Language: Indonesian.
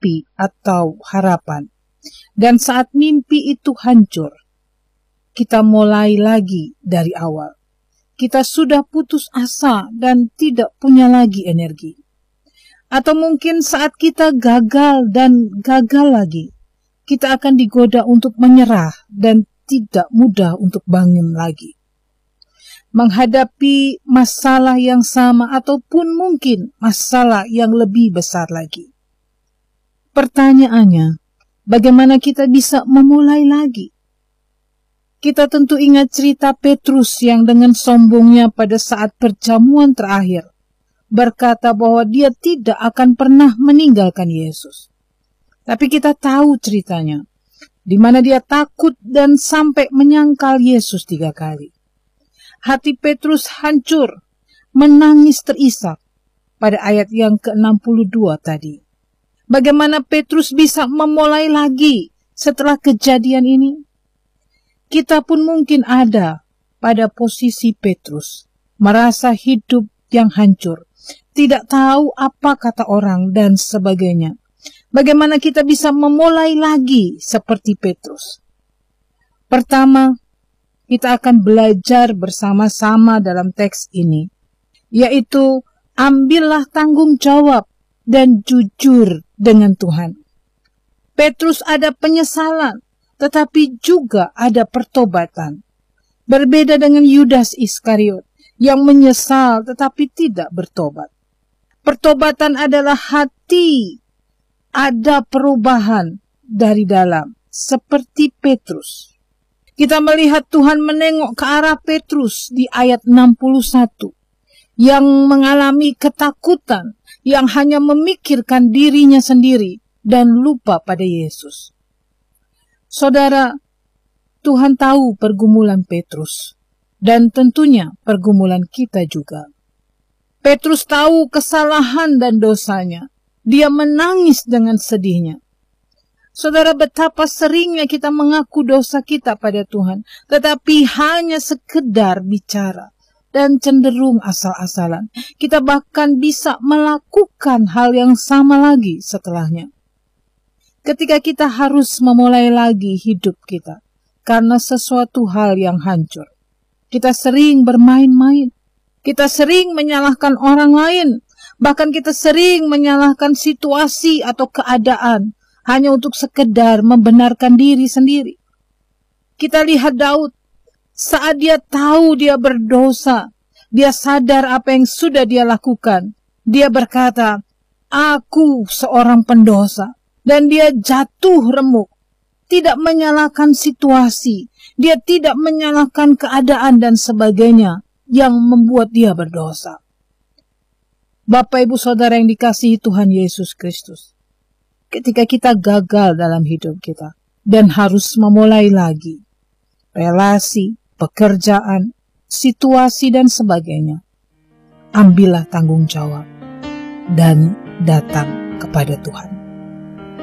mimpi atau harapan. Dan saat mimpi itu hancur, kita mulai lagi dari awal. Kita sudah putus asa dan tidak punya lagi energi. Atau mungkin saat kita gagal dan gagal lagi, kita akan digoda untuk menyerah dan tidak mudah untuk bangun lagi. Menghadapi masalah yang sama ataupun mungkin masalah yang lebih besar lagi. Pertanyaannya, bagaimana kita bisa memulai lagi? Kita tentu ingat cerita Petrus yang dengan sombongnya pada saat perjamuan terakhir berkata bahwa dia tidak akan pernah meninggalkan Yesus. Tapi kita tahu ceritanya, di mana dia takut dan sampai menyangkal Yesus 3 kali. Hati Petrus hancur, menangis terisak pada ayat yang ke-62 tadi. Bagaimana Petrus bisa memulai lagi setelah kejadian ini? Kita pun mungkin ada pada posisi Petrus, merasa hidup yang hancur, tidak tahu apa kata orang dan sebagainya. Bagaimana kita bisa memulai lagi seperti Petrus? Pertama, kita akan belajar bersama-sama dalam teks ini, yaitu ambillah tanggung jawab dan jujur dengan Tuhan. Petrus ada penyesalan, tetapi juga ada pertobatan. Berbeda dengan Yudas Iskariot yang menyesal tetapi tidak bertobat. Pertobatan adalah hati, ada perubahan dari dalam, seperti Petrus. Kita melihat Tuhan menengok ke arah Petrus di ayat 61, yang mengalami ketakutan, yang hanya memikirkan dirinya sendiri dan lupa pada Yesus. Saudara, Tuhan tahu pergumulan Petrus, dan tentunya pergumulan kita juga. Petrus tahu kesalahan dan dosanya. Dia menangis dengan sedihnya. Saudara, betapa seringnya kita mengaku dosa kita pada Tuhan, tetapi hanya sekedar bicara dan cenderung asal-asalan. Kita bahkan bisa melakukan hal yang sama lagi setelahnya. Ketika kita harus memulai lagi hidup kita karena sesuatu hal yang hancur, kita sering bermain-main, kita sering menyalahkan orang lain, bahkan kita sering menyalahkan situasi atau keadaan hanya untuk sekedar membenarkan diri sendiri. Kita lihat Daud, saat dia tahu dia berdosa, dia sadar apa yang sudah dia lakukan, dia berkata, "Aku seorang pendosa." Dan dia jatuh remuk, tidak menyalahkan situasi, dia tidak menyalahkan keadaan dan sebagainya yang membuat dia berdosa. Bapak, Ibu, Saudara yang dikasihi Tuhan Yesus Kristus, ketika kita gagal dalam hidup kita dan harus memulai lagi, relasi, pekerjaan, situasi dan sebagainya, ambillah tanggung jawab dan datang kepada Tuhan.